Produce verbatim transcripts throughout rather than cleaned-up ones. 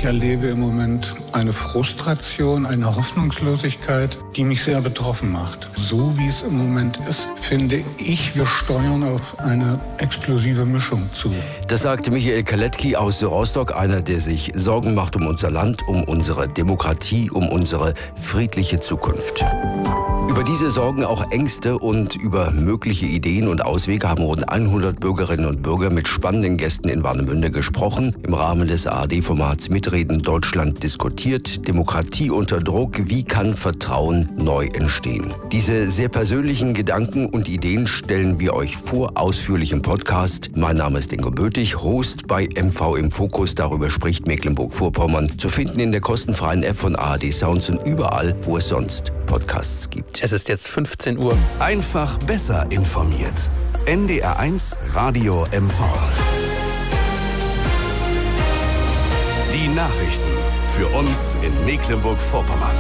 Ich erlebe im Moment eine Frustration, eine Hoffnungslosigkeit, die mich sehr betroffen macht. So wie es im Moment ist, finde ich, wir steuern auf eine explosive Mischung zu. Das sagte Michael Kaletki aus Rostock, einer, der sich Sorgen macht um unser Land, um unsere Demokratie, um unsere friedliche Zukunft. Über diese Sorgen, auch Ängste und über mögliche Ideen und Auswege haben rund hundert Bürgerinnen und Bürger mit spannenden Gästen in Warnemünde gesprochen. Im Rahmen des A R D-Formats Mitreden Deutschland diskutiert. Demokratie unter Druck. Wie kann Vertrauen neu entstehen? Diese sehr persönlichen Gedanken und Ideen stellen wir euch vor, ausführlich im Podcast. Mein Name ist Ingo Bötig, Host bei M V im Fokus. Darüber spricht Mecklenburg-Vorpommern. Zu finden in der kostenfreien App von A R D Sounds und überall, wo es sonst Podcasts gibt. Es ist jetzt fünfzehn Uhr. Einfach besser informiert. N D R eins Radio M V. Die Nachrichten für uns in Mecklenburg-Vorpommern.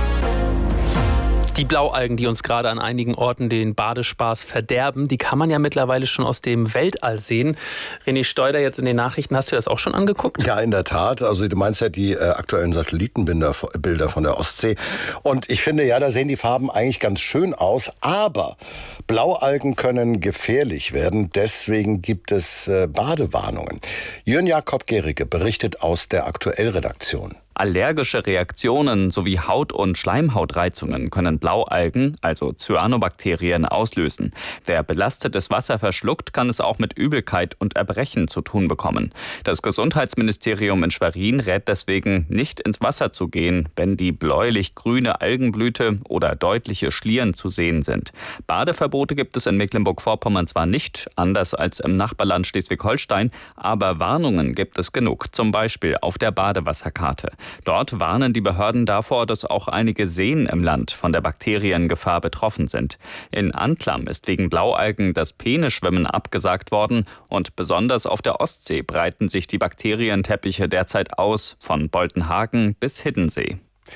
Die Blaualgen, die uns gerade an einigen Orten den Badespaß verderben, die kann man ja mittlerweile schon aus dem Weltall sehen. René Steuder, jetzt in den Nachrichten, hast du das auch schon angeguckt? Ja, in der Tat. Also du meinst ja die äh, aktuellen Satellitenbilder Bilder von der Ostsee. Und ich finde, ja, da sehen die Farben eigentlich ganz schön aus. Aber Blaualgen können gefährlich werden. Deswegen gibt es äh, Badewarnungen. Jürgen Jakob Gericke berichtet aus der Aktuell-Redaktion. Allergische Reaktionen sowie Haut- und Schleimhautreizungen können Blaualgen, also Cyanobakterien, auslösen. Wer belastetes Wasser verschluckt, kann es auch mit Übelkeit und Erbrechen zu tun bekommen. Das Gesundheitsministerium in Schwerin rät deswegen, nicht ins Wasser zu gehen, wenn die bläulich-grüne Algenblüte oder deutliche Schlieren zu sehen sind. Badeverbote gibt es in Mecklenburg-Vorpommern zwar nicht, anders als im Nachbarland Schleswig-Holstein, aber Warnungen gibt es genug, zum Beispiel auf der Badewasserkarte. Dort warnen die Behörden davor, dass auch einige Seen im Land von der Bakteriengefahr betroffen sind. In Anklam ist wegen Blaualgen das Peneschwimmen abgesagt worden und besonders auf der Ostsee breiten sich die Bakterienteppiche derzeit aus, von Boltenhagen bis Hiddensee.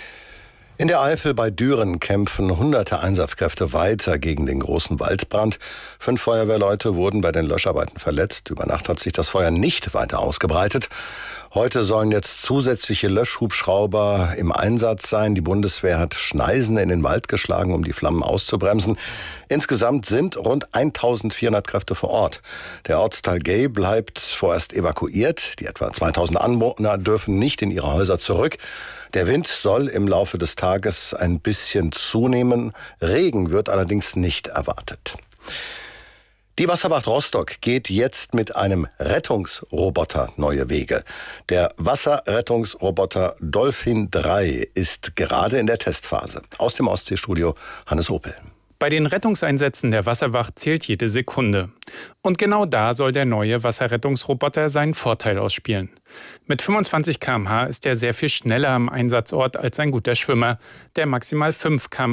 In der Eifel bei Düren kämpfen hunderte Einsatzkräfte weiter gegen den großen Waldbrand. Fünf Feuerwehrleute wurden bei den Löscharbeiten verletzt. Über Nacht hat sich das Feuer nicht weiter ausgebreitet. Heute sollen jetzt zusätzliche Löschhubschrauber im Einsatz sein. Die Bundeswehr hat Schneisen in den Wald geschlagen, um die Flammen auszubremsen. Insgesamt sind rund eintausendvierhundert Kräfte vor Ort. Der Ortsteil Gay bleibt vorerst evakuiert. Die etwa zweitausend Anwohner dürfen nicht in ihre Häuser zurück. Der Wind soll im Laufe des Tages ein bisschen zunehmen. Regen wird allerdings nicht erwartet. Die Wasserwacht Rostock geht jetzt mit einem Rettungsroboter neue Wege. Der Wasserrettungsroboter Dolphin drei ist gerade in der Testphase. Aus dem Ostseestudio Hannes Opel. Bei den Rettungseinsätzen der Wasserwacht zählt jede Sekunde. Und genau da soll der neue Wasserrettungsroboter seinen Vorteil ausspielen. Mit fünfundzwanzig Kilometer pro Stunde ist er sehr viel schneller am Einsatzort als ein guter Schwimmer, der maximal fünf Kilometer